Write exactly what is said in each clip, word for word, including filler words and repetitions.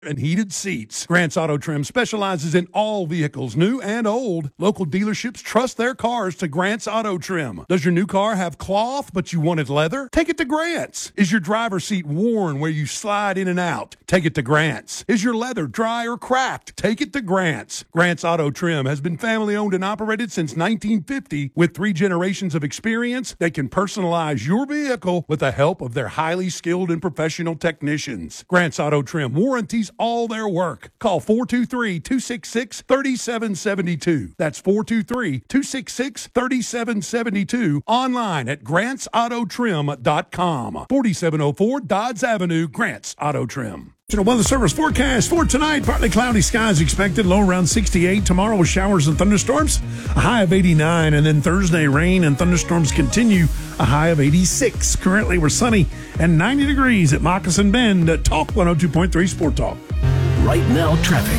and heated seats. Grant's Auto Trim specializes in all vehicles, new and old. Local dealerships trust their cars to Grant's Auto Trim. Does your new car have cloth, but you wanted leather? Take it to Grant's. Is your driver's seat worn where you slide in and out? Take it to Grant's. Is your leather dry or cracked? Take it to Grant's. Grant's Auto Trim has been family owned and operated since nineteen fifty. With three generations of experience, they can personalize your vehicle with the help of their highly skilled and professional technicians. Grant's Auto Trim warranties all their work. Call four two three, two six six, three seven seven two. That's four two three, two six six, three seven seven two. Online at grants auto trim dot com. forty-seven oh four Dodds Avenue, Grants Auto Trim. Weather service forecast for tonight. Partly cloudy skies expected, low around sixty-eight. Tomorrow with showers and thunderstorms, a high of eighty-nine. And then Thursday, rain and thunderstorms continue, a high of eighty-six. Currently, we're sunny and ninety degrees at Moccasin Bend at Talk one oh two point three Sport Talk. Right now, traffic.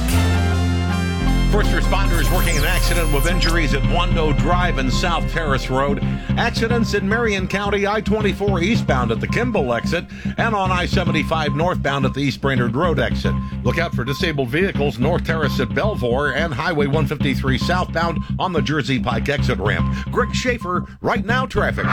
First responders working an accident with injuries at Wando Drive and South Terrace Road. Accidents in Marion County, I twenty-four eastbound at the Kimball exit and on I seventy-five northbound at the East Brainerd Road exit. Look out for disabled vehicles North Terrace at Belvoir and Highway one fifty-three southbound on the Jersey Pike exit ramp. Greg Schaefer, Right Now Traffic.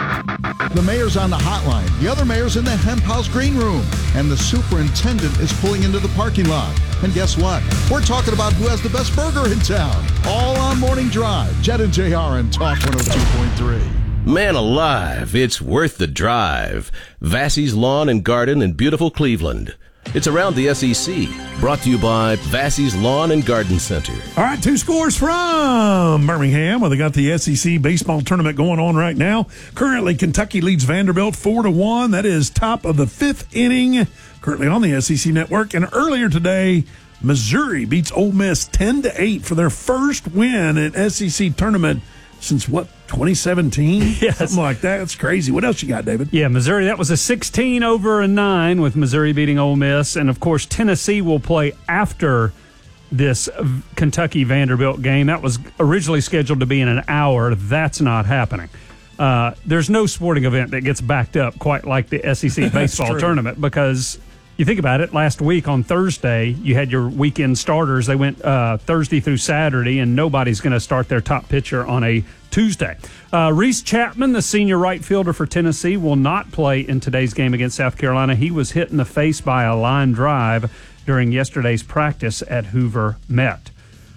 The mayor's on the hotline. The other mayor's in the Hemp House green room. And the superintendent is pulling into the parking lot. And guess what? We're talking about who has the best burger in town. All on Morning Drive. Jed and J R and Talk one oh two point three. Man alive, it's worth the drive. Vassie's Lawn and Garden in beautiful Cleveland. It's around the S E C. Brought to you by Vassie's Lawn and Garden Center. All right, two scores from Birmingham. Well, they got the S E C baseball tournament going on right now. Currently, Kentucky leads Vanderbilt four to one. That is top of the fifth inning. Currently on the S E C network. And earlier today, Missouri beats Ole Miss ten to eight for their first win in S E C tournament since what, twenty seventeen? Yes. Something like that. That's crazy. What else you got, David? Yeah, Missouri, that was a sixteen over a nine with Missouri beating Ole Miss. And, of course, Tennessee will play after this Kentucky Vanderbilt game. That was originally scheduled to be in an hour. That's not happening. Uh, there's no sporting event that gets backed up quite like the S E C baseball tournament because you think about it, last week on Thursday, you had your weekend starters. They went uh, Thursday through Saturday, and nobody's going to start their top pitcher on a Tuesday. Uh, Reese Chapman, the senior right fielder for Tennessee, will not play in today's game against South Carolina. He was hit in the face by a line drive during yesterday's practice at Hoover Met.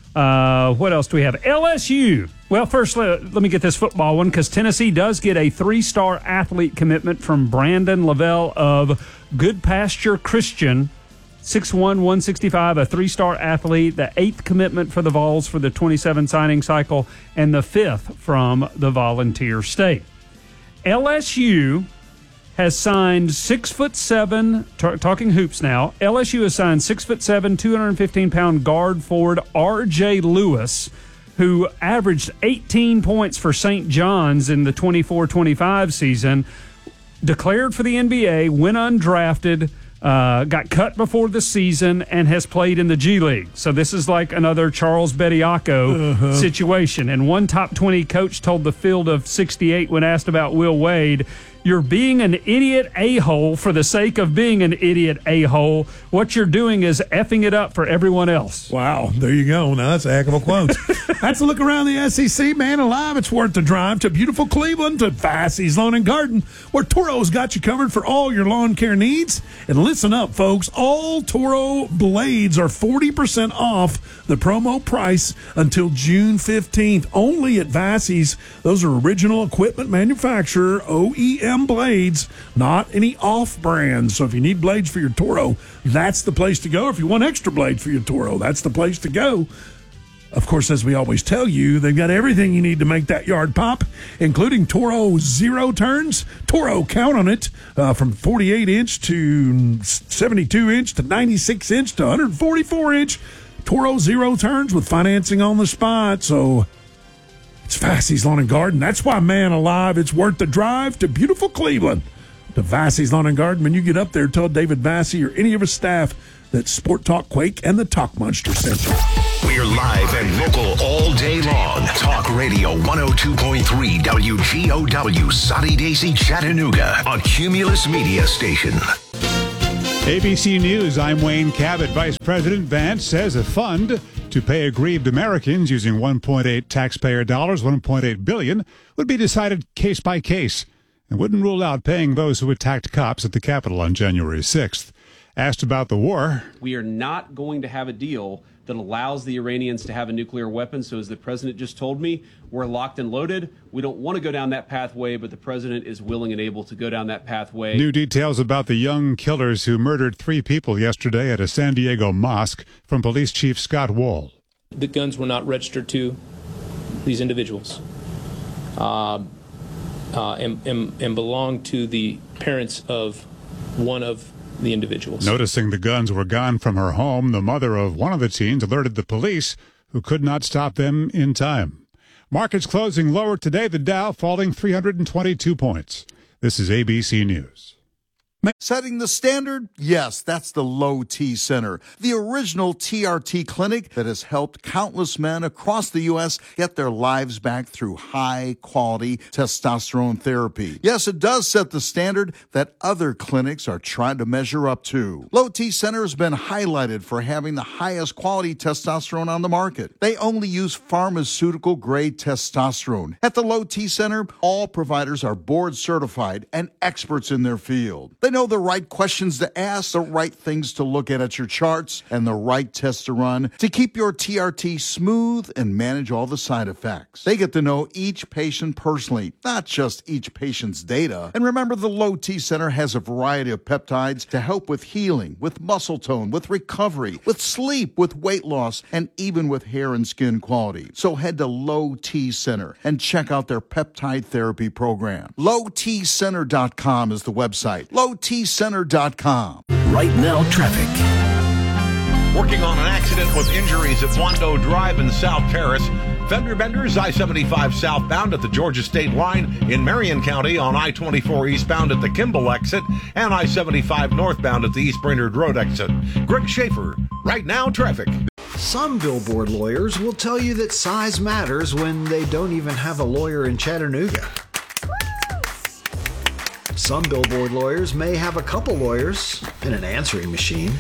Uh, what else do we have? L S U. Well, first, let, let me get this football one because Tennessee does get a three-star athlete commitment from Brandon Lavelle of Good Pasture Christian, six one, one sixty-five, a three-star athlete, the eighth commitment for the Vols for the twenty-seven signing cycle, and the fifth from the Volunteer State. L S U has signed six foot seven, t- talking hoops now, L S U has signed six foot seven, two hundred fifteen pound guard forward R J Lewis, who averaged eighteen points for Saint John's in the twenty-four twenty-five season, declared for the N B A, went undrafted, uh, got cut before the season, and has played in the G League. So this is like another Charles Bediako uh-huh. situation. And one top twenty coach told the field of sixty-eight when asked about Will Wade, "You're being an idiot a-hole for the sake of being an idiot a-hole. What you're doing is effing it up for everyone else." Wow, there you go. Now, that's a heck of a quote. That's a look around the S E C. Man alive, it's worth the drive to beautiful Cleveland, to Vassie's Lawn and Garden, where Toro's got you covered for all your lawn care needs. And listen up, folks. All Toro blades are forty percent off the promo price until June fifteenth. Only at Vassie's. Those are original equipment manufacturer, O E M blades, not any off brands. So if you need blades for your Toro, that's the place to go. If you want extra blades for your Toro, that's the place to go. Of course, as we always tell you, they've got everything you need to make that yard pop, including Toro Zero Turns. Toro, count on it, uh, from forty-eight inch to seventy-two inch to ninety-six inch to one forty-four inch. Toro Zero Turns with financing on the spot. So it's Vassie's Lawn and Garden. That's why, man alive, it's worth the drive to beautiful Cleveland. To Vassie's Lawn and Garden. When you get up there, tell David Vassie or any of his staff that Sport Talk Quake and the Talk Monster sent you. We're live and local all day long. Talk Radio one oh two point three W G O W, Soddy Daisy, Chattanooga, a Cumulus media station. A B C News, I'm Wayne Cabot. Vice President Vance says a fund to pay aggrieved Americans using one point eight taxpayer dollars, one point eight billion dollars, would be decided case by case and wouldn't rule out paying those who attacked cops at the Capitol on January sixth. Asked about the war, we are not going to have a deal that allows the Iranians to have a nuclear weapon. So as the president just told me, we're locked and loaded. We don't want to go down that pathway, but the president is willing and able to go down that pathway. New details about the young killers who murdered three people yesterday at a San Diego mosque from Police Chief Scott Wall. The guns were not registered to these individuals uh, uh, and, and, and belonged to the parents of one of the individuals. Noticing the guns were gone from her home, the mother of one of the teens alerted the police, who could not stop them in time. Markets closing lower today, the Dow falling three hundred twenty-two points. This is A B C News. Setting the standard? Yes, that's the Low T Center, the original T R T clinic that has helped countless men across the U S get their lives back through high-quality testosterone therapy. Yes, it does set the standard that other clinics are trying to measure up to. Low T Center has been highlighted for having the highest quality testosterone on the market. They only use pharmaceutical-grade testosterone. At the Low T Center, all providers are board-certified and experts in their field. They know the right questions to ask, the right things to look at at your charts, and the right tests to run to keep your T R T smooth and manage all the side effects. They get to know each patient personally, not just each patient's data. And remember, the Low T Center has a variety of peptides to help with healing, with muscle tone, with recovery, with sleep, with weight loss, and even with hair and skin quality. So head to Low T Center and check out their peptide therapy program. low t center dot com is the website. low t center dot com. Right now, traffic. Working on an accident with injuries at Wando Drive in South Terrace. Fender benders, I seventy-five southbound at the Georgia State line in Marion County, on I twenty-four eastbound at the Kimball exit, and I seventy-five northbound at the East Brainerd Road exit. Greg Schaefer, Right Now Traffic. Some billboard lawyers will tell you that size matters when they don't even have a lawyer in Chattanooga. Some billboard lawyers may have a couple lawyers and an answering machine.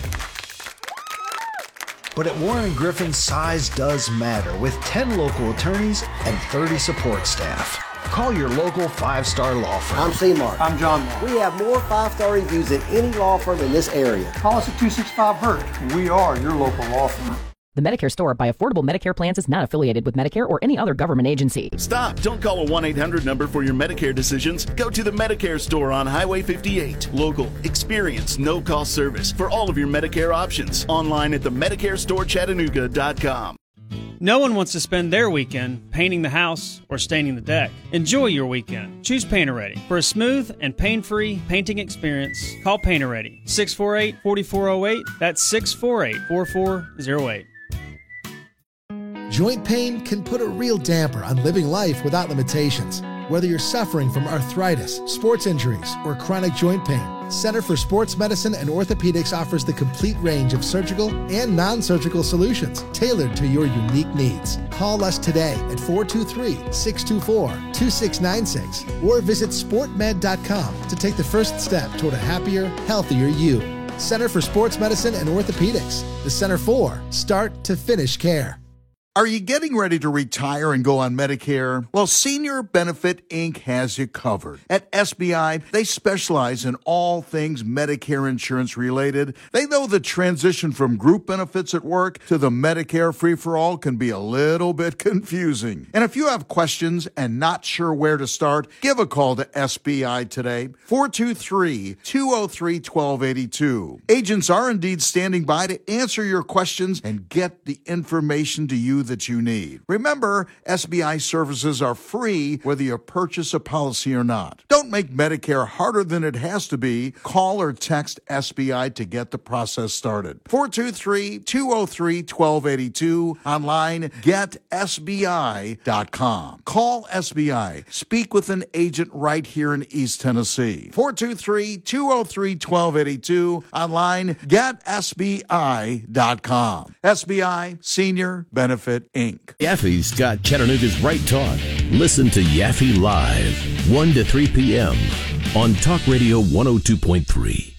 But at Warren and Griffin, size does matter, with ten local attorneys and thirty support staff. Call your local five-star law firm. I'm C-Mark. I'm John Mark. We have more five-star reviews than any law firm in this area. Call us at two six five Hurt. We are your local law firm. The Medicare Store by Affordable Medicare Plans is not affiliated with Medicare or any other government agency. Stop. Don't call a one eight hundred number for your Medicare decisions. Go to the Medicare Store on Highway fifty-eight. Local, experienced, no-cost service for all of your Medicare options. Online at the medicare store chattanooga dot com. No one wants to spend their weekend painting the house or staining the deck. Enjoy your weekend. Choose Painter Ready. For a smooth and pain-free painting experience, call Painter Ready. six four eight, four four zero eight. That's six four eight, four four zero eight. Joint pain can put a real damper on living life without limitations. Whether you're suffering from arthritis, sports injuries, or chronic joint pain, Center for Sports Medicine and Orthopedics offers the complete range of surgical and non-surgical solutions tailored to your unique needs. Call us today at four two three, six two four, two six nine six or visit sport med dot com to take the first step toward a happier, healthier you. Center for Sports Medicine and Orthopedics, the Center for Start to Finish Care. Are you getting ready to retire and go on Medicare? Well, Senior Benefit Incorporated has you covered. At S B I, they specialize in all things Medicare insurance related. They know the transition from group benefits at work to the Medicare free-for-all can be a little bit confusing. And if you have questions and not sure where to start, give a call to S B I today, four two three, two oh three, one two eight two. Agents are indeed standing by to answer your questions and get the information to you that you need. Remember, S B I services are free whether you purchase a policy or not. Don't make Medicare harder than it has to be. Call or text S B I to get the process started. four two three, two oh three, one two eight two. Online, get S B I dot com. Call S B I. Speak with an agent right here in East Tennessee. four two three, two oh three, one two eight two. Online, get S B I dot com. S B I, Senior Benefit Incorporated. Yaffe's got Chattanooga's right talk. Listen to Yaffe Live, one to three p.m. on Talk Radio one oh two point three.